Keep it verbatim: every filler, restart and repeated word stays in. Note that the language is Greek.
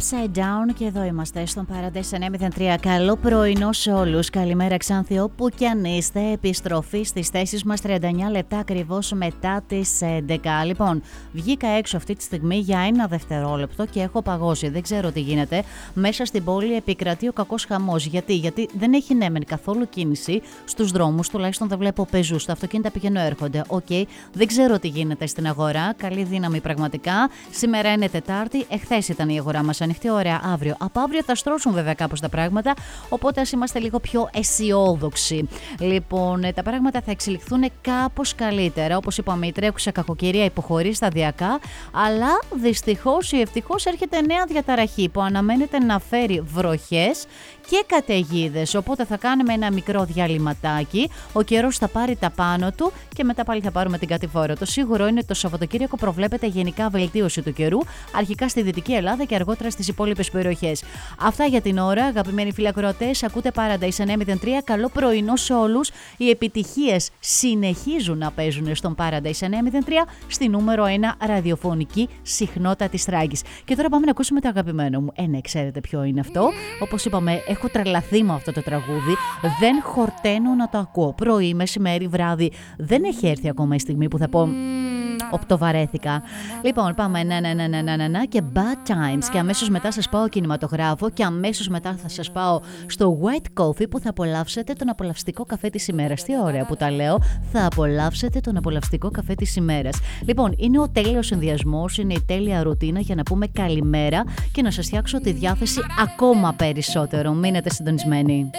Upside Down και εδώ είμαστε στον Paradise εννιά μηδέν τρία. Καλό πρωινό σε όλους. Καλημέρα Ξάνθη, όπου κι αν είστε. Επιστροφή στις θέσεις μας τριάντα εννιά λεπτά ακριβώς μετά τις έντεκα. Λοιπόν, βγήκα έξω αυτή τη στιγμή για ένα δευτερόλεπτο και έχω παγώσει. Δεν ξέρω τι γίνεται. Μέσα στην πόλη επικρατεί ο κακός χαμός. Γιατί? Γιατί δεν έχει ναι μεν καθόλου κίνηση στους δρόμους, τουλάχιστον δεν βλέπω πεζούς. Τα αυτοκίνητα πηγαίνουν έρχονται. Οκ, okay. Δεν ξέρω τι γίνεται στην αγορά. Καλή δύναμη πραγματικά. Σήμερα είναι Τετάρτη. Εχθές ήταν η αγορά μας ανοιχτή. Ωραία, αύριο. Από αύριο θα στρώσουν βέβαια κάπως τα πράγματα. Οπότε ας είμαστε λίγο πιο αισιόδοξοι. Λοιπόν, τα πράγματα θα εξελιχθούν κάπως καλύτερα. Όπως είπαμε, η τρέχουσα κακοκαιρία υποχωρεί σταδιακά. Αλλά δυστυχώς ή ευτυχώς έρχεται νέα διαταραχή που αναμένεται να φέρει βροχές και καταιγίδες. Οπότε θα κάνουμε ένα μικρό διαλυματάκι. Ο καιρός θα πάρει τα πάνω του και μετά πάλι θα πάρουμε την κατηφόρα. Το σίγουρο είναι το Σαββατοκύριακο προβλέπεται γενικά βελτίωση του καιρού, αρχικά στη Δυτική Ελλάδα και αργότερα στις υπόλοιπες περιοχές. Αυτά για την ώρα, αγαπημένοι φίλοι ακροατές. Ακούτε Paradise εννιά μηδέν τρία. Καλό πρωινό σε όλους. Οι επιτυχίες συνεχίζουν να παίζουν στον Paradise εννιά μηδέν τρία, στη νούμερο ένα ραδιοφωνική συχνότητα της Θράκης. Και τώρα πάμε να ακούσουμε το αγαπημένο μου. Ε, ναι, ξέρετε ποιο είναι αυτό. Όπως είπαμε, έχω τρελαθεί με αυτό το τραγούδι. Δεν χορταίνω να το ακούω. Πρωί, μεσημέρι, βράδυ. Δεν έχει έρθει ακόμα η στιγμή που θα πω. Οπ, βαρέθηκα. Λοιπόν, πάμε να, να, να, να, να, να και Bad Times. Και αμέσως μετά σας πάω κινηματογράφο. Και αμέσως μετά θα σας πάω στο White Coffee που θα απολαύσετε τον απολαυστικό καφέ της ημέρας. Τι ωραία που τα λέω. Θα απολαύσετε τον απολαυστικό καφέ της ημέρας. Λοιπόν, είναι ο τέλειος συνδυασμός. Είναι η τέλεια ρουτίνα για να πούμε καλημέρα και να σας φτιάξω τη διάθεση ακόμα περισσότερο. Μείνετε συντονισμένοι.